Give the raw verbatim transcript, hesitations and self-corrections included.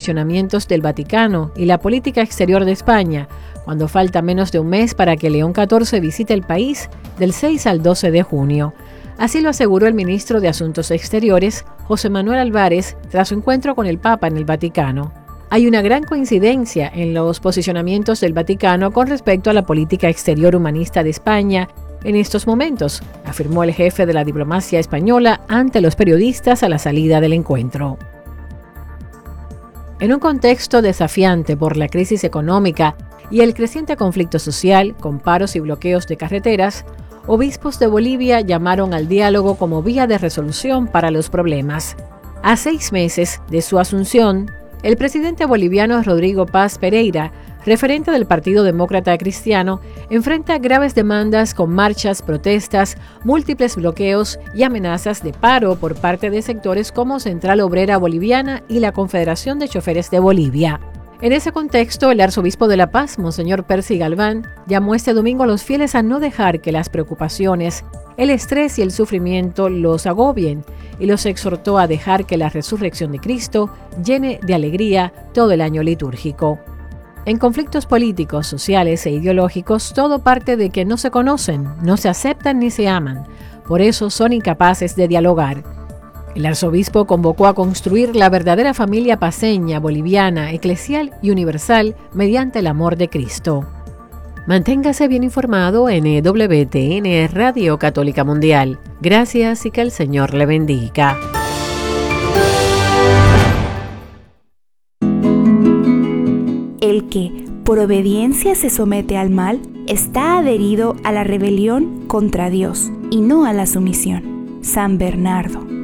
posicionamientos del Vaticano y la política exterior de España, cuando falta menos de un mes para que León catorce visite el país del seis al doce de junio. Así lo aseguró el ministro de Asuntos Exteriores, José Manuel Álvarez, tras su encuentro con el Papa en el Vaticano. Hay una gran coincidencia en los posicionamientos del Vaticano con respecto a la política exterior humanista de España en estos momentos, afirmó el jefe de la diplomacia española ante los periodistas a la salida del encuentro. En un contexto desafiante por la crisis económica y el creciente conflicto social, con paros y bloqueos de carreteras, obispos de Bolivia llamaron al diálogo como vía de resolución para los problemas. A seis meses de su asunción, el presidente boliviano Rodrigo Paz Pereira, referente del Partido Demócrata Cristiano, enfrenta graves demandas con marchas, protestas, múltiples bloqueos y amenazas de paro por parte de sectores como Central Obrera Boliviana y la Confederación de Choferes de Bolivia. En ese contexto, el arzobispo de La Paz, Monseñor Percy Galván, llamó este domingo a los fieles a no dejar que las preocupaciones, el estrés y el sufrimiento los agobien y los exhortó a dejar que la resurrección de Cristo llene de alegría todo el año litúrgico. En conflictos políticos, sociales e ideológicos, todo parte de que no se conocen, no se aceptan ni se aman. Por eso son incapaces de dialogar. El arzobispo convocó a construir la verdadera familia paceña, boliviana, eclesial y universal mediante el amor de Cristo. Manténgase bien informado en E W T N Radio Católica Mundial. Gracias y que el Señor le bendiga. El que, por obediencia, se somete al mal, está adherido a la rebelión contra Dios y no a la sumisión. San Bernardo.